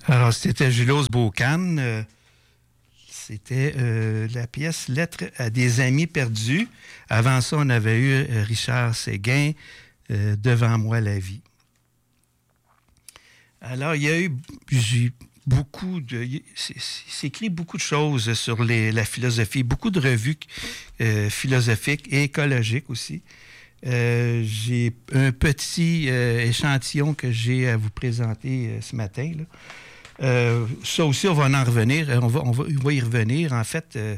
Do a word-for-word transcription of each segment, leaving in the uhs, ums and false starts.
Alors, c'était Julos Beaucane. Euh, c'était euh, la pièce « Lettre à des amis perdus ». Avant ça, on avait eu euh, Richard Séguin, euh, « Devant moi la vie ». Alors, il y a eu j'ai beaucoup de... C'est, c'est écrit beaucoup de choses sur les, la philosophie, beaucoup de revues euh, philosophiques et écologiques aussi. Euh, j'ai un petit euh, échantillon que j'ai à vous présenter euh, ce matin, là. Euh, ça aussi, on va en revenir. On va, on va, on va y revenir. En fait, euh,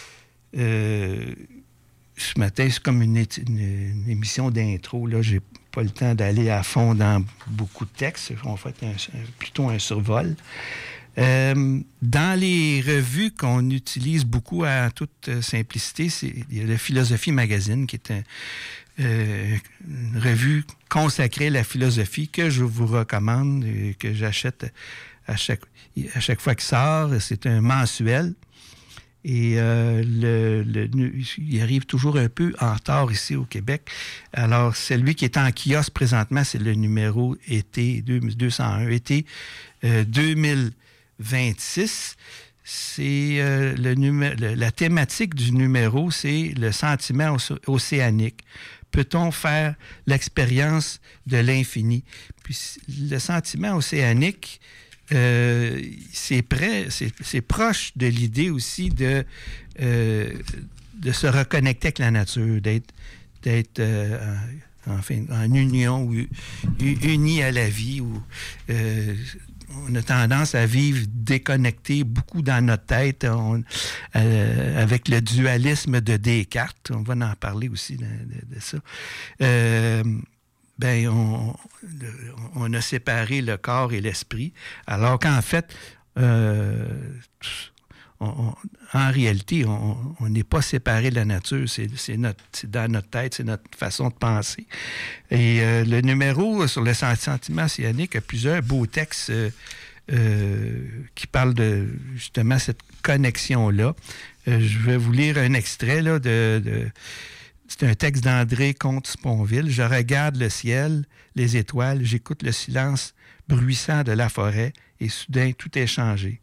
euh, ce matin, c'est comme une, une, une émission d'intro. Là, j'ai pas le temps d'aller à fond dans beaucoup de textes. On fait un, plutôt un survol. Euh, dans les revues qu'on utilise beaucoup à toute simplicité, c'est, il y a le Philosophie Magazine, qui est un, euh, une revue consacrée à la philosophie que je vous recommande et que j'achète à chaque, à chaque fois qu'il sort. C'est un mensuel. Et euh, le, le, il arrive toujours un peu en retard ici au Québec. Alors, celui qui est en kiosque présentement, c'est le numéro été deux cent un, été euh, deux mille vingt-six. C'est euh, le numé- le, la thématique du numéro, c'est le sentiment océanique. Peut-on faire l'expérience de l'infini? Puis le sentiment océanique, Euh, c'est près, c'est, c'est proche de l'idée aussi de, euh, de se reconnecter avec la nature, d'être, d'être euh, enfin, en union ou uni à la vie. Où, euh, on a tendance à vivre déconnecté beaucoup dans notre tête, on, euh, avec le dualisme de Descartes. On va en parler aussi de, de, de ça. Euh, Ben, on, on a séparé le corps et l'esprit, alors qu'en fait, euh, on, on, en réalité, on n'est pas séparé de la nature. C'est, c'est, notre, c'est dans notre tête, c'est notre façon de penser. Et euh, le numéro sur le sentiment océanique a plusieurs beaux textes euh, euh, qui parlent de justement cette connexion-là. Euh, je vais vous lire un extrait là, de... de C'est un texte d'André Comte-Sponville. Je regarde le ciel, les étoiles, j'écoute le silence bruissant de la forêt et soudain, tout est changé.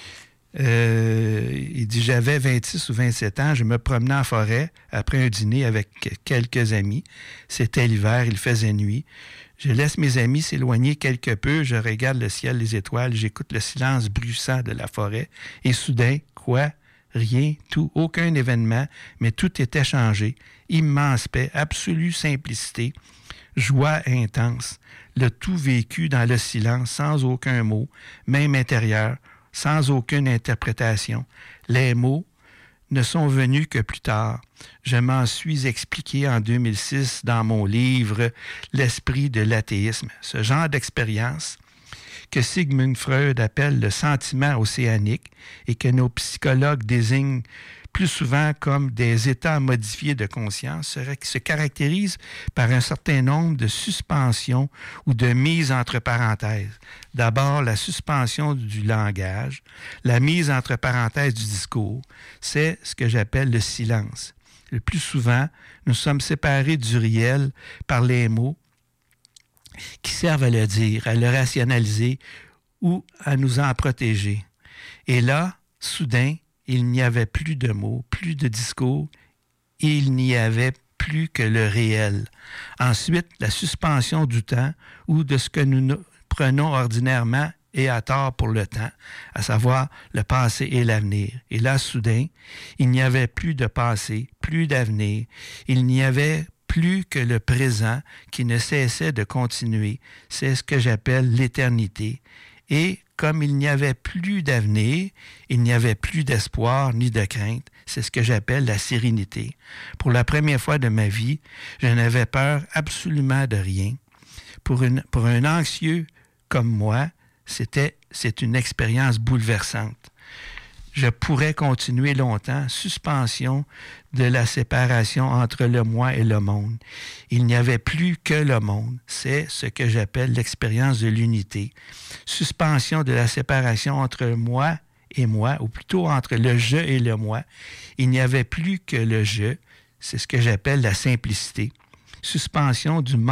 Euh, il dit, j'avais vingt-six ou vingt-sept ans, je me promenais en forêt après un dîner avec quelques amis. C'était l'hiver, il faisait nuit. Je laisse mes amis s'éloigner quelque peu, je regarde le ciel, les étoiles, j'écoute le silence bruissant de la forêt et soudain, quoi? Rien, tout, aucun événement, mais tout était changé. Immense paix, absolue simplicité, joie intense, le tout vécu dans le silence, sans aucun mot, même intérieur, sans aucune interprétation. Les mots ne sont venus que plus tard. Je m'en suis expliqué en deux mille six dans mon livre « L'esprit de l'athéisme ». Ce genre d'expérience que Sigmund Freud appelle le sentiment océanique et que nos psychologues désignent plus souvent comme des états modifiés de conscience, se caractérisent par un certain nombre de suspensions ou de mises entre parenthèses. D'abord, la suspension du langage, la mise entre parenthèses du discours, c'est ce que j'appelle le silence. Le plus souvent, nous sommes séparés du réel par les mots qui servent à le dire, à le rationaliser ou à nous en protéger. Et là, soudain, il n'y avait plus de mots, plus de discours, et il n'y avait plus que le réel. Ensuite, la suspension du temps ou de ce que nous prenons ordinairement et à tort pour le temps, à savoir le passé et l'avenir. Et là, soudain, il n'y avait plus de passé, plus d'avenir. Il n'y avait plus que le présent qui ne cessait de continuer. C'est ce que j'appelle l'éternité. Et comme il n'y avait plus d'avenir, il n'y avait plus d'espoir ni de crainte. C'est ce que j'appelle la sérénité. Pour la première fois de ma vie, je n'avais peur absolument de rien. Pour, une, pour un anxieux comme moi, c'était, c'est une expérience bouleversante. Je pourrais continuer longtemps, suspension de la séparation entre le moi et le monde. Il n'y avait plus que le monde. C'est ce que j'appelle l'expérience de l'unité. Suspension de la séparation entre moi et moi, ou plutôt entre le je et le moi. Il n'y avait plus que le je. C'est ce que j'appelle la simplicité. Suspension du manque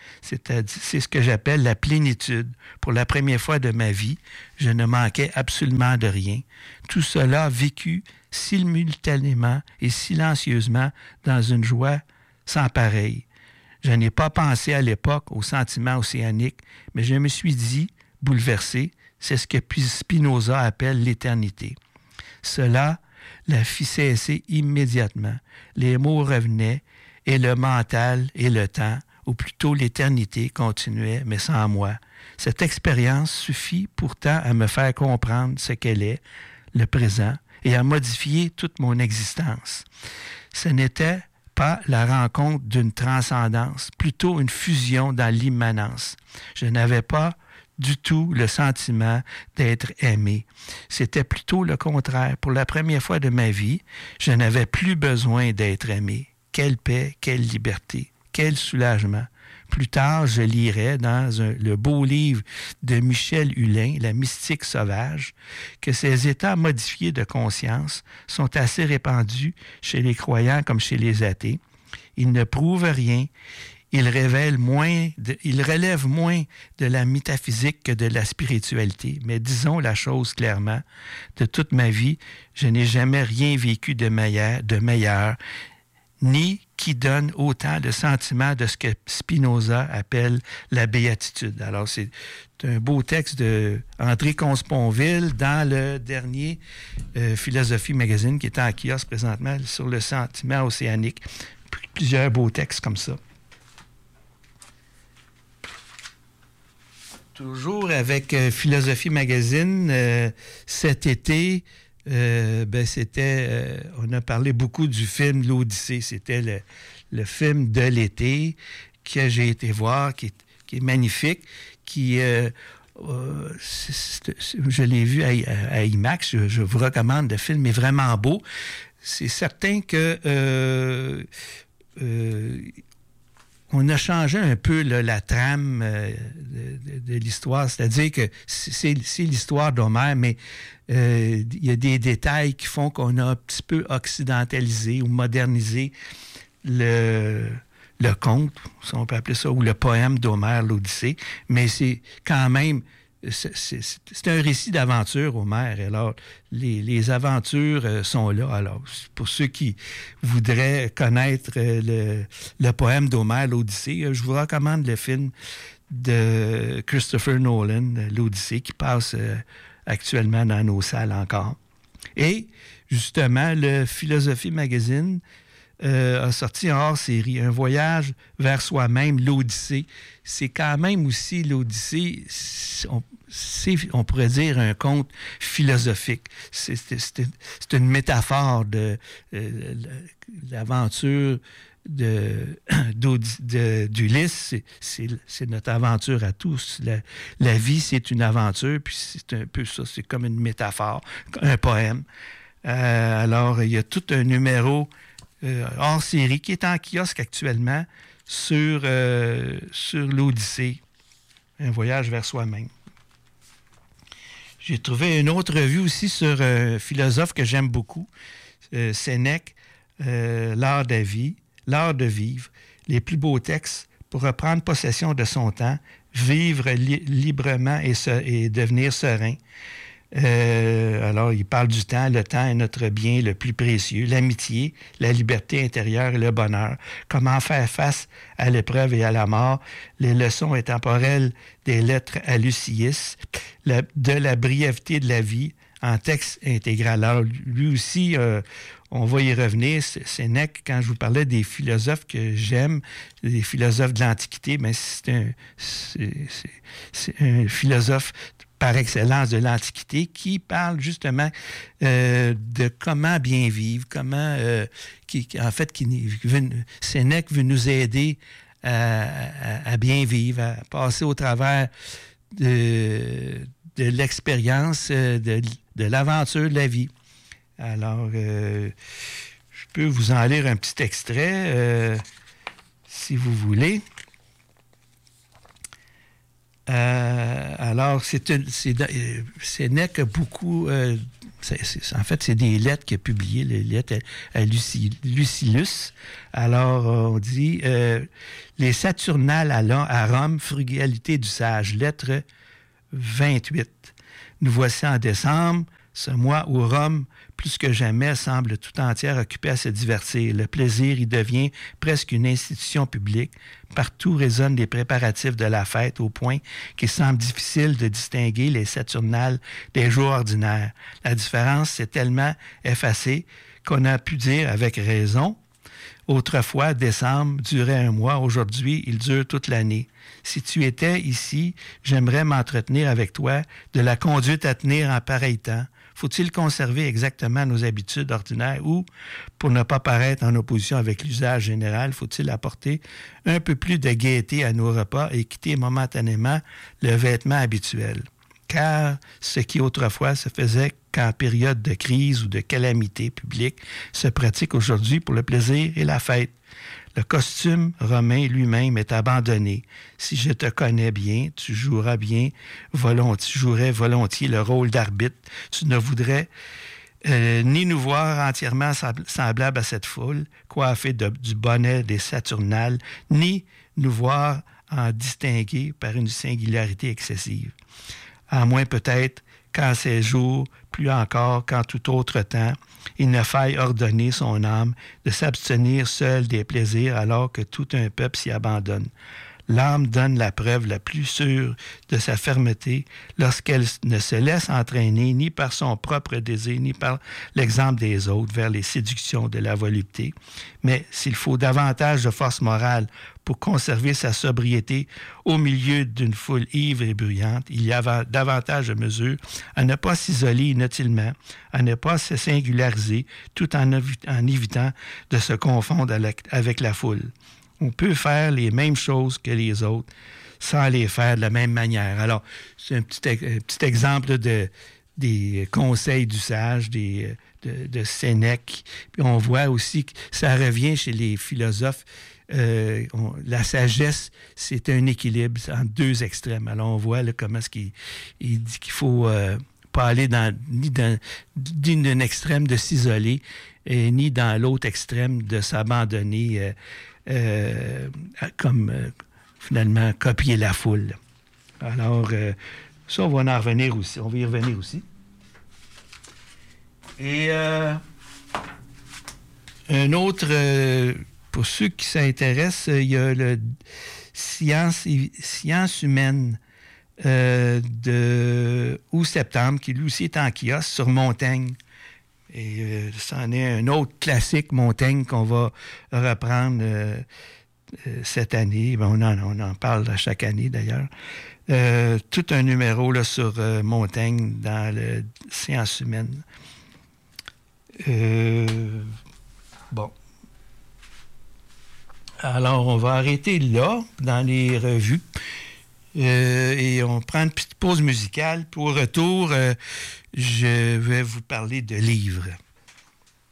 C'est, c'est ce que j'appelle la plénitude. Pour la première fois de ma vie, je ne manquais absolument de rien. Tout cela vécu simultanément et silencieusement dans une joie sans pareille. Je n'ai pas pensé à l'époque aux sentiments océaniques, mais je me suis dit, bouleversé, c'est ce que Spinoza appelle l'éternité. Cela la fit cesser immédiatement. Les mots revenaient, et le mental et le temps, ou plutôt l'éternité, continuaient, mais sans moi. Cette expérience suffit pourtant à me faire comprendre ce qu'elle est, le présent, et à modifier toute mon existence. Ce n'était pas la rencontre d'une transcendance, plutôt une fusion dans l'immanence. Je n'avais pas du tout le sentiment d'être aimé. C'était plutôt le contraire. Pour la première fois de ma vie, je n'avais plus besoin d'être aimé. Quelle paix, quelle liberté, quel soulagement. Plus tard, je lirai dans un, le beau livre de Michel Hulin, La mystique sauvage, que ces états modifiés de conscience sont assez répandus chez les croyants comme chez les athées. Ils ne prouvent rien. Il révèle moins, de, il relève moins de la métaphysique que de la spiritualité. Mais disons la chose clairement, de toute ma vie, je n'ai jamais rien vécu de meilleur, de meilleur, ni qui donne autant de sentiments de ce que Spinoza appelle la béatitude. Alors, c'est un beau texte de André Comte-Sponville dans le dernier euh, Philosophie Magazine qui est en kiosque présentement sur le sentiment océanique. Plusieurs beaux textes comme ça. Toujours avec euh, Philosophie Magazine, euh, cet été, euh, ben c'était, euh, on a parlé beaucoup du film L'Odyssée. C'était le, le film de l'été que j'ai été voir, qui est, qui est magnifique, qui, euh, euh, c'est, c'est, je l'ai vu à, à, à IMAX. Je, je vous recommande le film, est vraiment beau. C'est certain que euh, euh, on a changé un peu là, la trame euh, de, de, de l'histoire. C'est-à-dire que c'est, c'est l'histoire d'Homère, mais euh, il y a des détails qui font qu'on a un petit peu occidentalisé ou modernisé le, le conte, si on peut appeler ça, ou le poème d'Homère, l'Odyssée. Mais c'est quand même... C'est, c'est, c'est un récit d'aventure, Homère. Alors, les, les aventures sont là. Alors, pour ceux qui voudraient connaître le, le poème d'Homère, l'Odyssée, je vous recommande le film de Christopher Nolan, l'Odyssée, qui passe actuellement dans nos salles encore. Et, justement, le Philosophie Magazine Euh, a sorti en hors-série, Un voyage vers soi-même, l'Odyssée. C'est quand même aussi l'Odyssée, on, c'est, on pourrait dire, un conte philosophique. C'est, c'est, c'est, c'est une métaphore de euh, l'aventure de, de, d'Ulysse. C'est, c'est, c'est notre aventure à tous. La, la vie, c'est une aventure, puis c'est un peu ça, c'est comme une métaphore, un poème. Euh, alors, il y a tout un numéro Euh, hors série, qui est en kiosque actuellement sur, euh, sur l'Odyssée, Un voyage vers soi-même. J'ai trouvé une autre revue aussi sur un philosophe que j'aime beaucoup, euh, Sénèque, euh, L'art de la vie, L'art de vivre, les plus beaux textes pour reprendre possession de son temps, vivre li- librement et, se- et devenir serein. Euh, alors, il parle du temps. Le temps est notre bien le plus précieux. L'amitié, la liberté intérieure et le bonheur. Comment faire face à l'épreuve et à la mort. Les leçons intemporelles des lettres à Lucius. La, de la brièveté de la vie en texte intégral. Alors, lui aussi, euh, on va y revenir. Sénèque, quand je vous parlais des philosophes que j'aime, des philosophes de l'Antiquité, mais c'est un, c'est, c'est, c'est un philosophe par excellence de l'Antiquité, qui parle justement euh, de comment bien vivre, comment, euh, qui, en fait, qui, veut, Sénèque veut nous aider à, à, à bien vivre, à passer au travers de, de l'expérience, de, de l'aventure de la vie. Alors, euh, je peux vous en lire un petit extrait, euh, si vous voulez. Euh, alors, c'est, une, c'est, Sénèque a beaucoup, euh, C'est, c'est, en fait, c'est des lettres qu'il a publiées, les lettres à, à Luci, Lucilius. Alors, on dit euh, les Saturnales à, à Rome, frugalité du sage, lettre vingt-huit. Nous voici en décembre, ce mois où Rome, plus que jamais, semble tout entière occupée à se divertir. Le plaisir y devient presque une institution publique. Partout résonnent les préparatifs de la fête au point qu'il semble difficile de distinguer les Saturnales des jours ordinaires. La différence s'est tellement effacée qu'on a pu dire avec raison: autrefois, décembre durait un mois, aujourd'hui, il dure toute l'année. Si tu étais ici, j'aimerais m'entretenir avec toi de la conduite à tenir en pareil temps. Faut-il conserver exactement nos habitudes ordinaires ou, pour ne pas paraître en opposition avec l'usage général, faut-il apporter un peu plus de gaieté à nos repas et quitter momentanément le vêtement habituel? Car ce qui autrefois se faisait qu'en période de crise ou de calamité publique se pratique aujourd'hui pour le plaisir et la fête. Le costume romain lui-même est abandonné. Si je te connais bien, tu joueras bien volontiers, tu jouerais volontiers le rôle d'arbitre. Tu ne voudrais euh, ni nous voir entièrement semblables à cette foule, coiffée de, du bonnet des Saturnales, ni nous voir en distinguer par une singularité excessive. À moins peut-être qu'en ces jours, plus encore qu'en tout autre temps, il ne faille ordonner son âme de s'abstenir seule des plaisirs alors que tout un peuple s'y abandonne. L'âme donne la preuve la plus sûre de sa fermeté lorsqu'elle ne se laisse entraîner ni par son propre désir, ni par l'exemple des autres vers les séductions de la volupté. Mais s'il faut davantage de force morale pour conserver sa sobriété au milieu d'une foule ivre et bruyante, il y a davantage de mesures à ne pas s'isoler inutilement, à ne pas se singulariser, tout en, en évitant de se confondre avec la foule. On peut faire les mêmes choses que les autres sans les faire de la même manière. Alors, c'est un petit, un petit exemple de, des conseils du sage, des, de, de Sénèque. Puis on voit aussi que ça revient chez les philosophes. Euh, on, la sagesse, c'est un équilibre entre deux extrêmes. Alors, on voit là, comment est-ce qu'il il dit qu'il faut euh, pas aller dans, ni dans, ni d'un extrême de s'isoler, et ni dans l'autre extrême de s'abandonner euh, Euh, comme euh, finalement copier la foule. Alors, euh, ça, on va en revenir aussi. On va y revenir aussi. Et euh, un autre, euh, pour ceux qui s'intéressent, il y a le Science, Science humaine euh, de août septembre, qui lui aussi est en kiosque sur Montaigne. Et euh, c'en est un autre classique, Montaigne, qu'on va reprendre euh, euh, cette année. Ben, on, en, on en parle à chaque année, d'ailleurs. Euh, tout un numéro là, sur euh, Montaigne dans le Sciences humaines. Euh, bon. Alors, on va arrêter là, dans les revues. Euh, et on prend une petite pause musicale. Puis au retour, euh, je vais vous parler de livres.